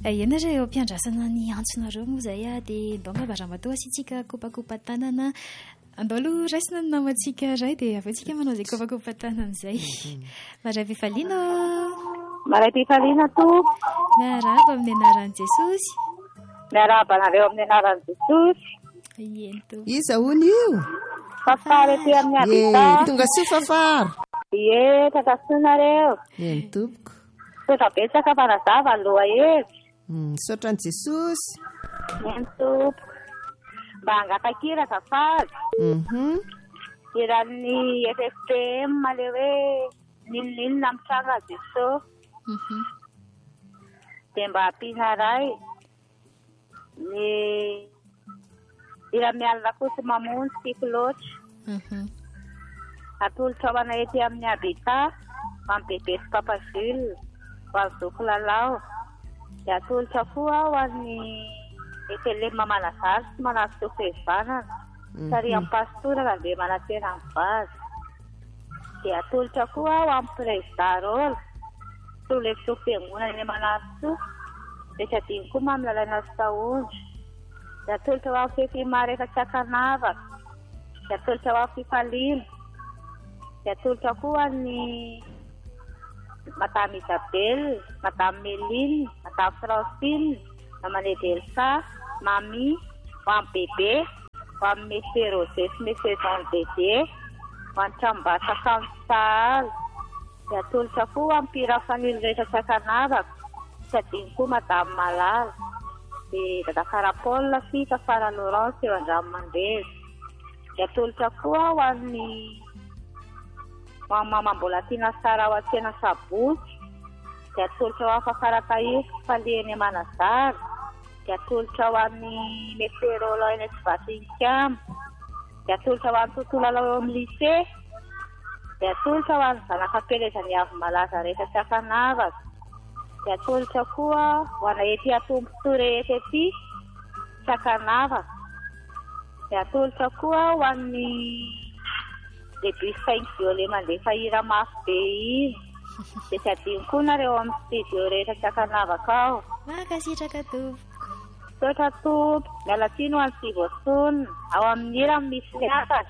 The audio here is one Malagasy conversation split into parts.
Ianareo mpiandrasana ny antsonareo moa izay dia ndao ngambara-matoa asitsika kopakopa tanana. Andao aloha raisina ny namantsika ray dia avy tsika manao izay kopakopa tanana izay. Maray-pifaliana. Maray-pifaliana to. Miarahaba amin'ny anaran'i Jesosy. Miarahaba anareo amin'ny anaran'i Jesosy. Iento. Iza hono io? Fafary ety amin'ny habita. Tonga sy fafary. Ie, takasoanareo. Eny tompoko. Sotra betsaka fanazava aloha hevy. Sotran'i Jesosy. Eny tompoko. Mba hangatakira safary. Iran'ny FFPM male hoe nininona mitranga Jesosy. Dia mba hampiana ray ny iramialina kosa mamono tiako loatra. Atolotra ho ana ety amin'ny habita mampibebe sy Papa Jules ho an'ny zoko lalao. Dia atolotra koa ho an'ny etelema manazary sy manasy fehezanana sary amin'ny pastora raha manatena amin'ny vazy. Dia atolotra koa ho amin'ny président Solevitso fiangonana ny Manasoa rehetra dimy koa mamlalana sy taondro. Dia atolotra ho amin'ny fefima rehetra Tsakanavaka. Dia atolotra ho amin'ny fifaliana. Dia atolotra koa ny Madame Isabelle, Madame Méline, Madame Francine, Mamane Delsa, Mami, ho amin'ny bebe, ho amin'ny Monsieur Rosé sy Monsieur Jean Dédé, ho amin'ny Trambasa Kansal. Dia atolotra koa amin'ny mpirafanilo rehetra Tsakanavaka. Tsy adino koa Madame Malala. Dia Dada Karapôla fika Fara Laurence eo Andramandrezy. Dia atolotra koa ho an'ny mama mbola tiana sara ao an-tsena Sabotsy. Dia atolotra ho amin'ny Fafarakaisy Falieny Manazary. Dia atolotra ho an'ny meteorolo eny Tsivatsinkamo. Dia atolotra ho an'ny tontolo lalao eo amin'ny lycée. Dia atolotra ho an'ny zanak'ampelezany avy malaza rehetra Tsakanavaka. Dia atolotra koa ho ana ety Atombotore ety Tsakanavaka. Dia atolotra koa ho an'ny debut 5 violet mandefa hira mafy be izy. Dia tsy adino koa nareo amin'ny studio rehetra Tsakanavaka ao. Mankasitraka tompoko. Sotra tompoko. Miala tsiny ho an'ny Sivosona ao amin'ny hira misy miakatra.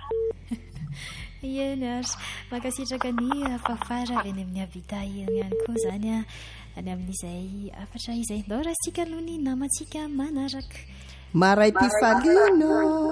Ieny ary mankasitraka ny fafara avy any amin'ny habita ihany koa izany any amin'izay afatra izay. Ndao raisitsika aloha ny namantsika manaraka. Maray-pifaliana.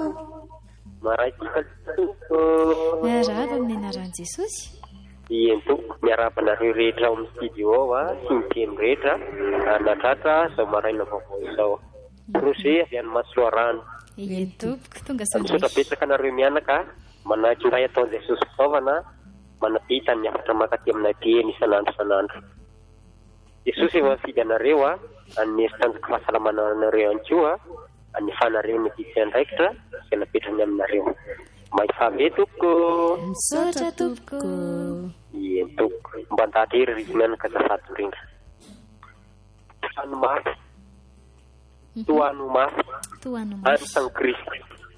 Maray-pifaliana. Miarahaba amin'ny anaran'i Jesosy. Ieny tompoko. Miarahaba anareo rehetra ao amin'ny studio ao sy ny teny rehetra natratra izao maraina vaovao izao. Projet avy any Masoarano. Ieny tompoko. Tonga sao misaotra betsaka anareo mianaka. Manahaky iray ataon' Jesosy fitaovana manapita ny afatra makaty aminay teny isan'andro. Jesosy efa mifidy anareo anesy tanjoka fahasalamana anareo ihany koa anefanareo ny diso andraikitra izay napetrany aminareo. Mahifabe tompoko. Misaotra tompoko. Eny tompoko. Mba andahatra hery ry mianaka azafady indrindra. Toano mafy. Ary San Kristy.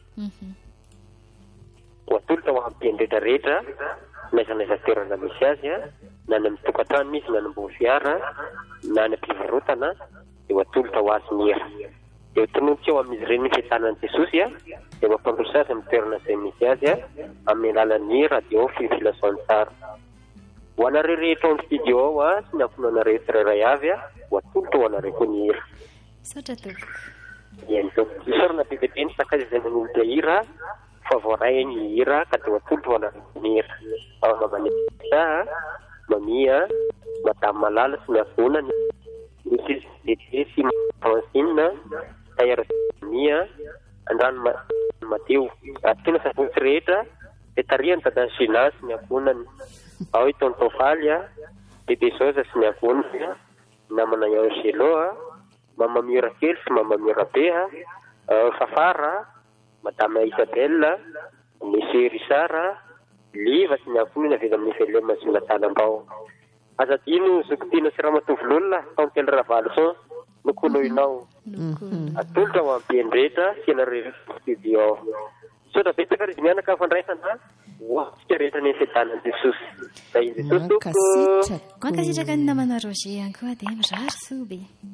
Ho atolotra ho amin'ny rehetrarehetra naizanaiza toerana misy azy na ny amin'ny tokantrano misy na ny ambony fiara na ny ampivarotana dia ho atolotra ho azy ny hira. Dia tononotsy eo amin'izy ireny fitanan'i Jesosy dia mampandroso azy amin'ny toerana izay misy azy amin'ny alalan'ny radio filasaony tsara. Ho anareo rehetra ao amin'ny studio ao sy ny amponanareo tsirairay avy ho atolotra ho anareo koa ny hira. Sotra tompoko. Ieny tompoko. Isorana bebebe ny sakaiza izay nanomboka hira fa voaray ny hira ka dia atolotra ho anareo ny hira. Ao Mamanesa, Mamia, Madame Malala sy ny avonany, Mrs. Dédé sy Francine, Tailleur Mia, Andrano Mateo. Atona Sabotsy rehetra, dia tarihany Dadan'ny Gina sy ny avonany. Ao i Tonton Faly, Bébé Zoza sy ny avonany, namana Angelo, Mama Mira kely sy Mama Mira be, Fafara, Madame Isabelle, Monsieur Richard, Liva sy ny avonany avy amin'ny Velema sy Natalam-bao. Aza dino Zokotina sy Ramatovololona taontely Ravalson nokoloinao. Atolotra ho amin'ny rehetra sy anareo studio ao. Sotra betsaka izy mianaka fandraisana hoatsika rehetra ny fitanan'i Jesosy. Zay Jesosy tompoko. Mankasitraka ny namana Roger ihany koa dia mirary soa be.